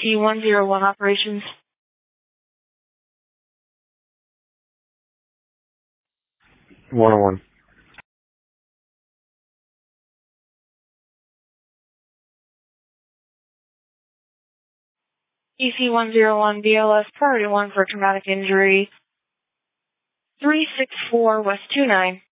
EC-101 operations. One-on-one. EC-101 BLS priority 1 for traumatic injury. 364 West 29.